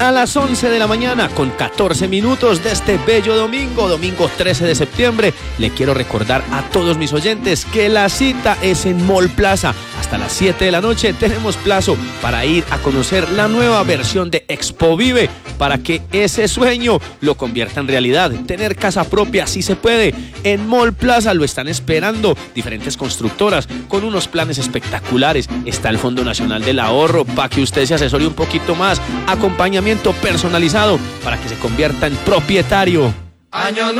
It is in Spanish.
a las 11 de la mañana con 14 minutos de este bello domingo 13 de septiembre. Le quiero recordar a todos mis oyentes que la cita es en Mall Plaza. Hasta las 7 de la noche tenemos plazo para ir a conocer la nueva versión de Expo Vive, para que ese sueño lo convierta en realidad. Tener casa propia sí se puede. En Mall Plaza lo están esperando diferentes constructoras con unos planes espectaculares. Está el Fondo Nacional del Ahorro para que usted se asesore un poquito más. Acompañamiento personalizado para que se convierta en propietario.